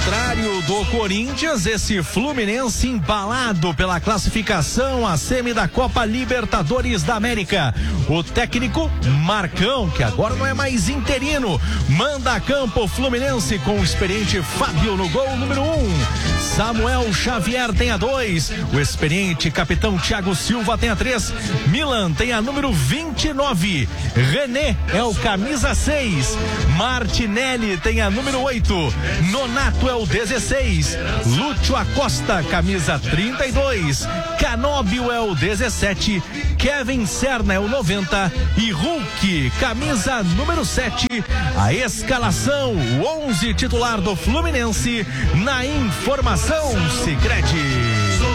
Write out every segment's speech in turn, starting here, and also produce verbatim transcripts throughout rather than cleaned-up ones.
contrário do Corinthians, esse Fluminense embalado pela classificação à semi da Copa Libertadores da América. O técnico Marcão, que agora não é mais interino, manda a campo o Fluminense com o experiente Fábio no gol número um. Samuel Xavier tem a dois. O experiente capitão Thiago Silva tem a três. Milan tem a número vinte e nove. René é o camisa seis. Martinelli tem a número oito. Nonato é o dezesseis. Lúcio Acosta, camisa trinta e dois. Canóbio é o dezessete. Kevin Serna é o noventa. E Hulk, camisa número sete. A escalação, o onze titular do Fluminense na informação Sicredi.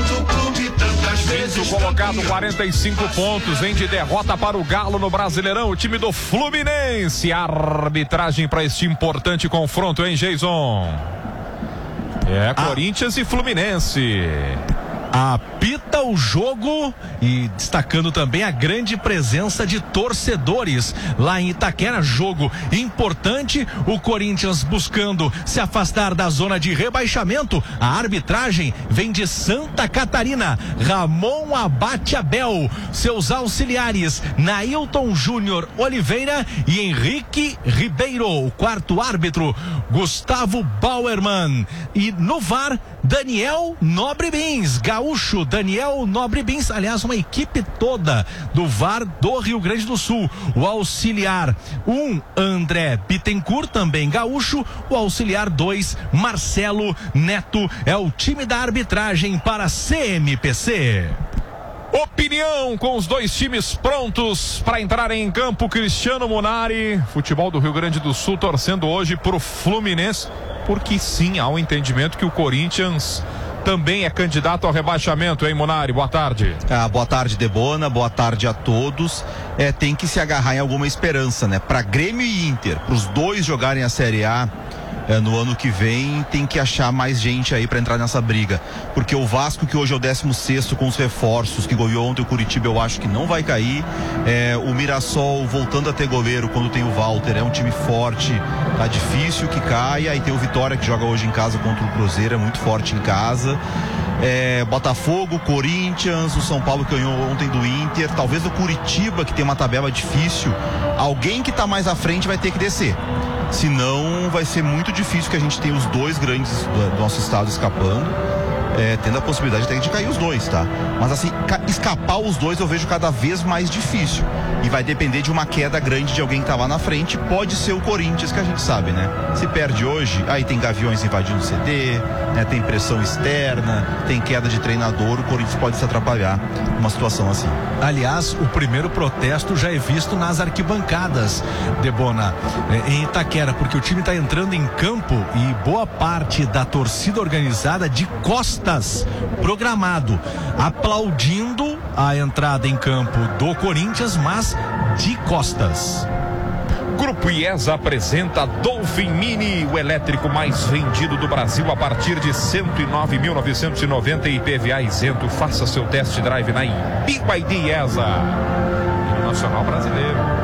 Quinto colocado, quarenta e cinco pontos, vem de derrota para o Galo no Brasileirão, o time do Fluminense. Arbitragem para este importante confronto, hein, Jason? É, Corinthians ah. e Fluminense. Apita o jogo e destacando também a grande presença de torcedores lá em Itaquera. Jogo importante, o Corinthians buscando se afastar da zona de rebaixamento. A arbitragem vem de Santa Catarina. Ramon Abate Abel, seus auxiliares Nailton Júnior Oliveira e Henrique Ribeiro. O quarto árbitro, Gustavo Bauerman. E no V A R, Daniel Nobre Bins, gaúcho Daniel Nobre Bins, aliás, uma equipe toda do V A R do Rio Grande do Sul. O auxiliar um, André Bittencourt, também gaúcho. O auxiliar dois, Marcelo Neto. É o time da arbitragem para a C M P C. Opinião com os dois times prontos para entrarem em campo. Cristiano Munari, futebol do Rio Grande do Sul, torcendo hoje pro Fluminense, porque sim, há um entendimento que o Corinthians também é candidato ao rebaixamento, hein, Munari? Boa tarde. Ah, boa tarde, Debona, boa tarde a todos. É, tem que se agarrar em alguma esperança, né? Para Grêmio e Inter, para os dois jogarem a Série A é, no ano que vem, tem que achar mais gente aí para entrar nessa briga, porque o Vasco, que hoje é o décimo sexto com os reforços, que goleou ontem o Curitiba, eu acho que não vai cair. É, o Mirassol voltando a ter goleiro quando tem o Walter, é um time forte, tá difícil que caia. Aí tem o Vitória, que joga hoje em casa contra o Cruzeiro, é muito forte em casa. É, Botafogo, Corinthians, o São Paulo que ganhou ontem do Inter, talvez o Curitiba, que tem uma tabela difícil. Alguém que tá mais à frente vai ter que descer, senão vai ser muito difícil, que a gente tenha os dois grandes do, do nosso estado escapando, é, tendo a possibilidade até de cair os dois, tá? Mas assim, escapar os dois eu vejo cada vez mais difícil, e vai depender de uma queda grande de alguém que tá lá na frente. Pode ser o Corinthians, que a gente sabe, né? Se perde hoje, aí tem Gaviões invadindo o C D, né? Tem pressão externa, tem queda de treinador, o Corinthians pode se atrapalhar numa situação assim. Aliás, o primeiro protesto já é visto nas arquibancadas, Debona, em Itaquera, porque o time está entrando em campo e boa parte da torcida organizada de costas, programado, aplaudindo a entrada em campo do Corinthians, mas de costas. Grupo IESA apresenta Dolphin Mini, o elétrico mais vendido do Brasil a partir de cento e nove mil novecentos e noventa e I P V A isento. Faça seu test drive na B Y D IESA. Nacional Brasileiro.